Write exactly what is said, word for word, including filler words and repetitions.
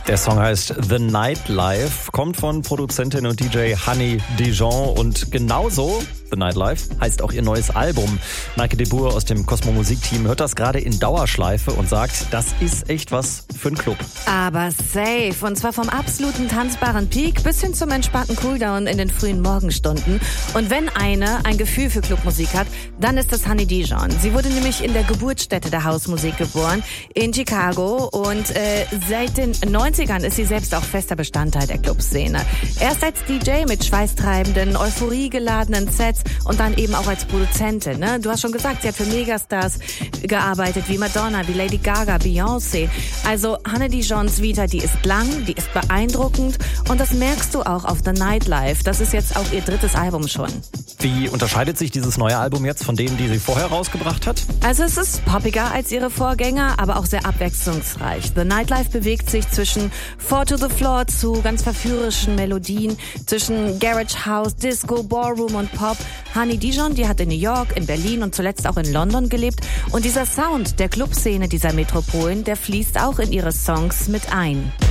Der Song heißt The Nightlife, kommt von Produzentin und D J Honey Dijon und genauso The Nightlife heißt auch ihr neues Album. Maike de Boer aus dem Cosmo Musikteam hört das gerade in Dauerschleife und sagt, das ist echt was für einen Club. Aber safe, und zwar vom absoluten tanzbaren Peak bis hin zum entspannten Cooldown in den frühen Morgenstunden. Und wenn eine ein Gefühl für Clubmusik hat, dann ist das Honey Dijon. Sie wurde nämlich in der Geburtsstätte der Hausmusik geboren, in Chicago, und äh, seit den neunzigern ist sie selbst auch fester Bestandteil der Clubszene. Erst als D J mit schweißtreibenden, euphoriegeladenen Sets und dann eben auch als Produzentin. Ne? Du hast schon gesagt, sie hat für Megastars gearbeitet, wie Madonna, wie Lady Gaga, Beyoncé. Also Honey Dijons Vita, die ist lang, die ist beeindruckend, und das merkst du auch auf The Nightlife. Das ist jetzt auch ihr drittes Album schon. Wie unterscheidet sich dieses neue Album jetzt von denen, die sie vorher rausgebracht hat? Also es ist poppiger als ihre Vorgänger, aber auch sehr abwechslungsreich. The Nightlife bewegt sich zwischen Four to the Floor zu ganz verführerischen Melodien, zwischen Garage House, Disco, Ballroom und Pop. Honey Dijon, die hat in New York, in Berlin und zuletzt auch in London gelebt, und dieser Sound der Clubszene dieser Metropolen, der fließt auch in ihre Songs mit ein.